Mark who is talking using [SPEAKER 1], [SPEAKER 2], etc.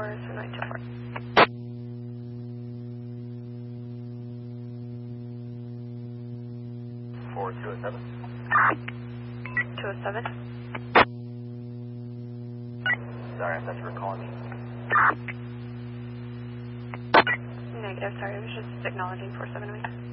[SPEAKER 1] 7924.
[SPEAKER 2] 207.
[SPEAKER 1] 207.
[SPEAKER 2] Sorry, I thought you were calling me.
[SPEAKER 1] Negative, sorry, I was just acknowledging 478.